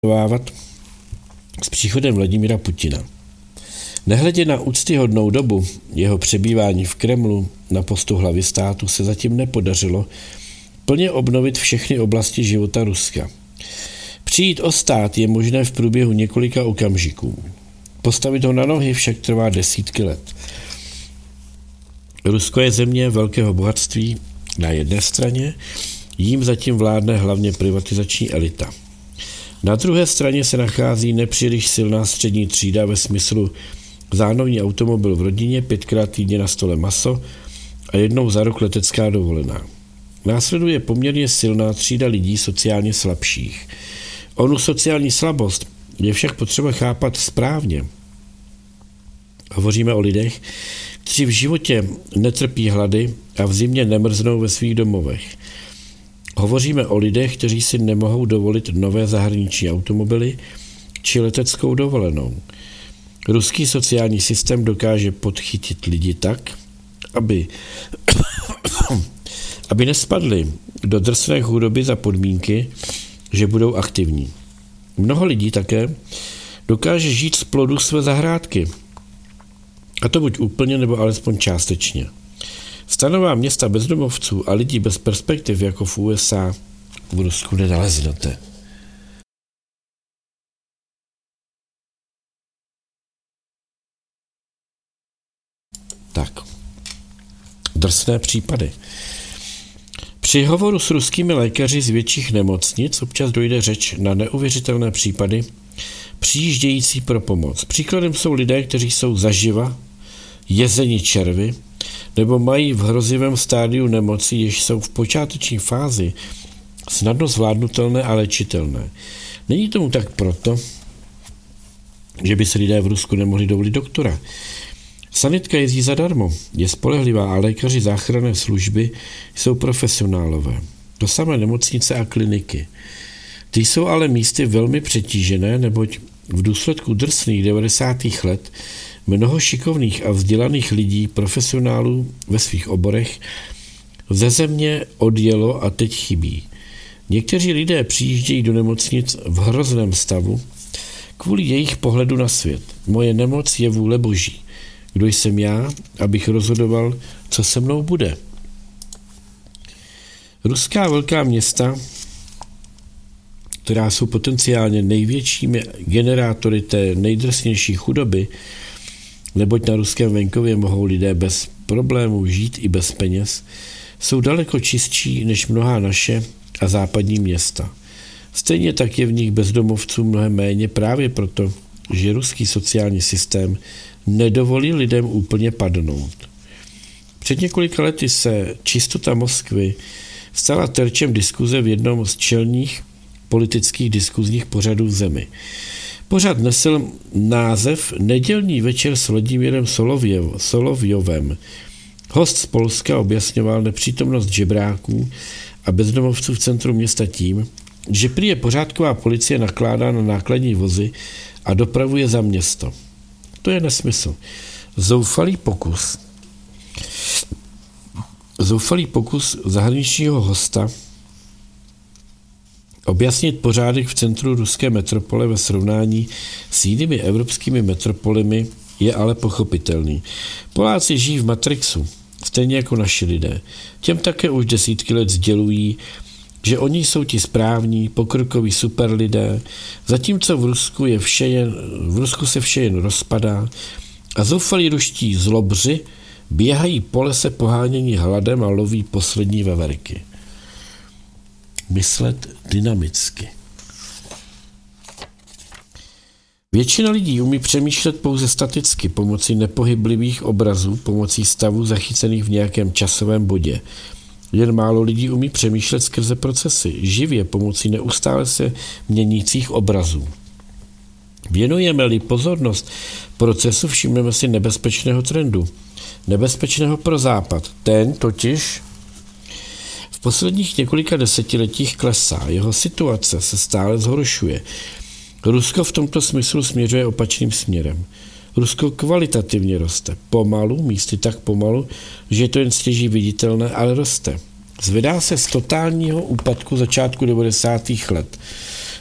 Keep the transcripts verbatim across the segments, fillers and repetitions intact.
s příchodem Vladimira Putina. Nehledě na úctyhodnou dobu jeho přebývání v Kremlu na postu hlavy státu se zatím nepodařilo plně obnovit všechny oblasti života Ruska. Přijít o stát je možné v průběhu několika okamžiků. Postavit ho na nohy však trvá desítky let. Rusko je země velkého bohatství na jedné straně, jím zatím vládne hlavně privatizační elita. Na druhé straně se nachází nepříliš silná střední třída ve smyslu zánovní automobil v rodině, pětkrát týdně na stole maso a jednou za rok letecká dovolená. Následuje poměrně silná třída lidí sociálně slabších. Onu sociální slabost je však potřeba chápat správně. Hovoříme o lidech, kteří v životě netrpí hlady a v zimě nemrznou ve svých domovech. Hovoříme o lidech, kteří si nemohou dovolit nové zahraniční automobily či leteckou dovolenou. Ruský sociální systém dokáže podchytit lidi tak, aby, aby nespadli do drsné chudoby za podmínky, že budou aktivní. Mnoho lidí také dokáže žít z plodu své zahrádky, a to buď úplně, nebo alespoň částečně. Stanová města bezdomovců a lidí bez perspektiv jako v U S A v Rusku nenaleznete. Tak, drsné případy. Při hovoru s ruskými lékaři z větších nemocnic občas dojde řeč na neuvěřitelné případy přijíždějící pro pomoc. Příkladem jsou lidé, kteří jsou zaživa jezeni červy nebo mají v hrozivém stádiu nemoci, jež jsou v počáteční fázi snadno zvládnutelné a léčitelné. Není tomu tak proto, že by se lidé v Rusku nemohli dovolit doktora. Sanitka jezdí zadarmo, je spolehlivá a lékaři záchranné služby jsou profesionálové. To samé nemocnice a kliniky. Ty jsou ale místy velmi přetížené, neboť v důsledku drsných devadesátých let mnoho šikovných a vzdělaných lidí, profesionálů ve svých oborech, ze země odjelo a teď chybí. Někteří lidé přijíždějí do nemocnic v hrozném stavu kvůli jejich pohledu na svět. Moje nemoc je vůle Boží. Kdo jsem já, abych rozhodoval, co se mnou bude? Ruská velká města, která jsou potenciálně největšími generátory té nejdrsnější chudoby, neboť na ruském venkově mohou lidé bez problémů žít i bez peněz, jsou daleko čistší než mnohá naše a západní města. Stejně tak je v nich bezdomovců mnohem méně právě proto, že ruský sociální systém nedovolí lidem úplně padnout. Před několika lety se čistota Moskvy stala terčem diskuze v jednom z čelních politických diskuzních pořadů v zemi. Pořad nesl název Nedělní večer s Vladimírem Solovjovem. Host z Polska objasňoval nepřítomnost žebráků a bezdomovců v centru města tím, že prý je pořádková policie nakládá na nákladní vozy a dopravuje za město. To je nesmysl. Zoufalý pokus. Zoufalý pokus zahraničního hosta objasnit pořádek v centru ruské metropole ve srovnání s jinými evropskými metropolemi je ale pochopitelný. Poláci žijí v Matrixu, stejně jako naši lidé. Těm také už desítky let sdělují, že oni jsou ti správní, pokrokoví superlidé, zatímco v Rusku, je vše jen, v Rusku se vše jen rozpadá a zoufalí ruští zlobři běhají po lese pohánění hladem a loví poslední veverky. Myslet dynamicky. Většina lidí umí přemýšlet pouze staticky pomocí nepohyblivých obrazů, pomocí stavů zachycených v nějakém časovém bodě. Jen málo lidí umí přemýšlet skrze procesy, živě pomocí neustále se měnících obrazů. Věnujeme-li pozornost procesu, všimneme si nebezpečného trendu. Nebezpečného pro Západ. Ten totiž v posledních několika desetiletích klesá. Jeho situace se stále zhoršuje. Rusko v tomto smyslu směřuje opačným směrem. Rusko kvalitativně roste. Pomalu, místy tak pomalu, že je to jen stěží viditelné, ale roste. Zvedá se z totálního úpadku začátku devadesátých let.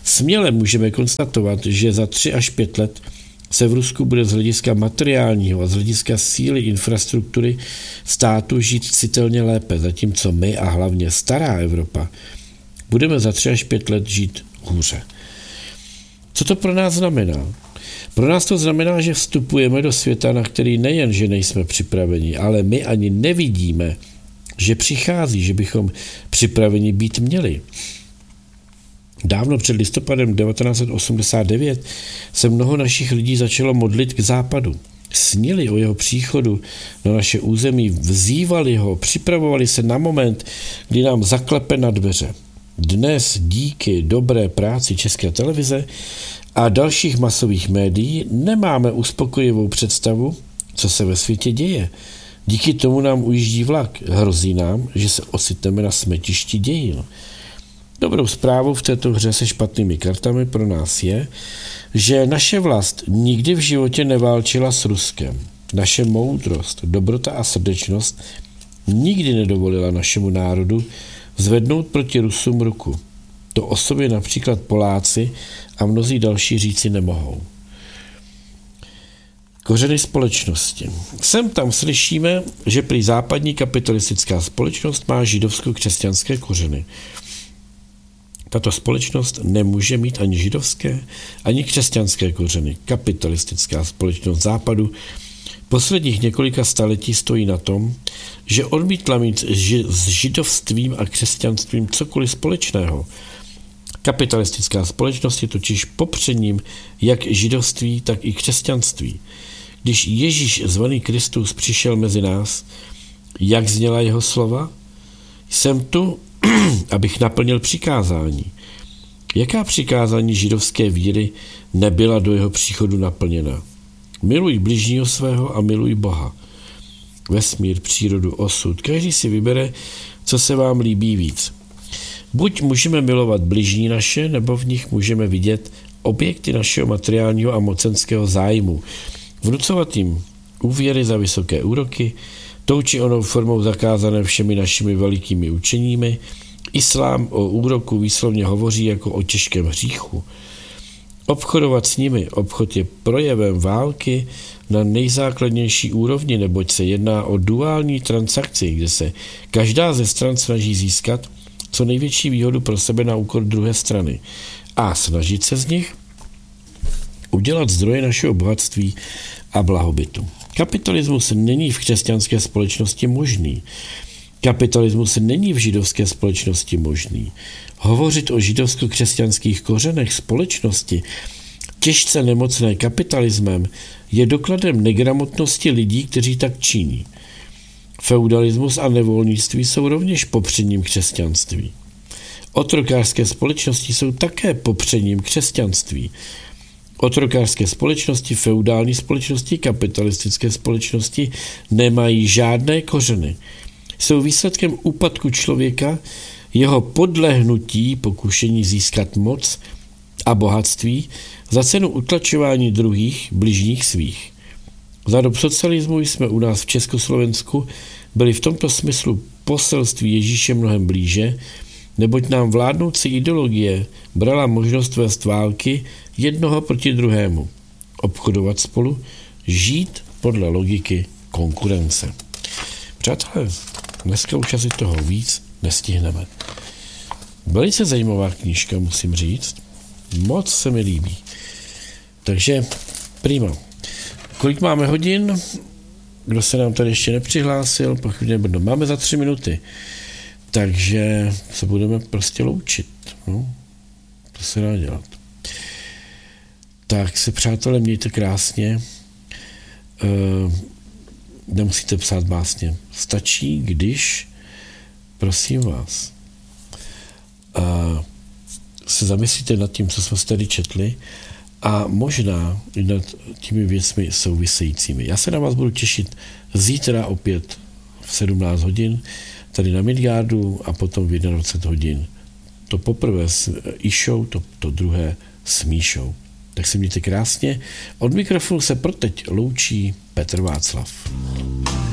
Směle můžeme konstatovat, že za tři až pět let se v Rusku bude z hlediska materiálního a z hlediska síly infrastruktury státu žít citelně lépe, zatímco my a hlavně stará Evropa budeme za tři až pět let žít hůře. Co to pro nás znamená? Pro nás to znamená, že vstupujeme do světa, na který nejen, že nejsme připraveni, ale my ani nevidíme, že přichází, že bychom připraveni být měli. Dávno před listopadem devatenáct set osmdesát devět se mnoho našich lidí začalo modlit k západu. Snili o jeho příchodu na naše území, vzývali ho, připravovali se na moment, kdy nám zaklepe na dveře. Dnes díky dobré práci České televize a dalších masových médií nemáme uspokojivou představu, co se ve světě děje. Díky tomu nám ujíždí vlak. Hrozí nám, že se ocitneme na smetišti dějin. Dobrou zprávou v této hře se špatnými kartami pro nás je, že naše vlast nikdy v životě neválčila s Ruskem. Naše moudrost, dobrota a srdečnost nikdy nedovolila našemu národu zvednout proti Rusům ruku. To o sobě například Poláci a mnozí další říci nemohou. Kořeny společnosti. Sem tam slyšíme, že prý západní kapitalistická společnost má židovsko-křesťanské kořeny. Tato společnost nemůže mít ani židovské, ani křesťanské kořeny. Kapitalistická společnost západu posledních několika staletí stojí na tom, že odmítla mít s židovstvím a křesťanstvím cokoliv společného. Kapitalistická společnost je totiž popřením jak židovství, tak i křesťanství. Když Ježíš zvaný Kristus přišel mezi nás, jak zněla jeho slova? Jsem tu, abych naplnil přikázání. Jaká přikázání židovské víry nebyla do jeho příchodu naplněna? Miluj bližního svého a miluj Boha. Vesmír, přírodu, osud. Každý si vybere, co se vám líbí víc. Buď můžeme milovat bližní naše, nebo v nich můžeme vidět objekty našeho materiálního a mocenského zájmu. Vnucovat jim úvěry za vysoké úroky, tou či onou formou zakázané všemi našimi velikými učeními. Islám o úroku výslovně hovoří jako o těžkém hříchu. Obchodovat s nimi, obchod je projevem války na nejzákladnější úrovni, neboť se jedná o duální transakci, kde se každá ze stran snaží získat co největší výhodu pro sebe na úkor druhé strany a snažit se z nich udělat zdroje našeho bohatství a blahobytu. Kapitalismus není v křesťanské společnosti možný. Kapitalismus není v židovské společnosti možný. Hovořit o židovsko-křesťanských kořenech společnosti, těžce nemocné kapitalismem, je dokladem negramotnosti lidí, kteří tak činí. Feudalismus a nevolnictví jsou rovněž popřením křesťanství. Otrokářské společnosti jsou také popřením křesťanství. Otrokářské společnosti, feudální společnosti, kapitalistické společnosti nemají žádné kořeny. Jsou výsledkem úpadku člověka, jeho podlehnutí, pokušení získat moc a bohatství za cenu utlačování druhých, bližních svých. Za dob socialismu jsme u nás v Československu byli v tomto smyslu poselství Ježíše mnohem blíže, neboť nám vládnoucí ideologie brala možnost vést války jednoho proti druhému, obchodovat spolu, žít podle logiky konkurence. Přátelé, dneska už asi toho víc nestihneme. Velice zajímavá knížka, musím říct. Moc se mi líbí. Takže prima. Kolik máme hodin? Kdo se nám tady ještě nepřihlásil? Pochybně budeme. Máme za tři minuty. Takže se budeme prostě loučit. No, to se dá dělat. Tak se, přátelé, mějte krásně. Uh, nemusíte psát básně. Stačí, když, prosím vás, uh, se zamyslíte nad tím, co jsme tady četli, a možná i nad těmi věcmi souvisejícími. Já se na vás budu těšit zítra opět v sedmnáct hodin, tady na Midgardu, a potom v dvacet jedna hodin. To poprvé s Išou, to, to druhé s Míšou. Tak se mějte krásně. Od mikrofonu se pro teď loučí Petr Václav.